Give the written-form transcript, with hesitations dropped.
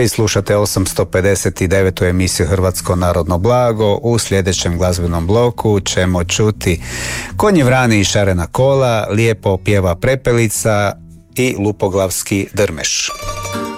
Vi slušate 859. emisiju Hrvatsko narodno blago. U sljedećem glazbenom bloku ćemo čuti Konji vrani i šarena kola, Lijepo pjeva prepelica i Lupoglavski drmeš.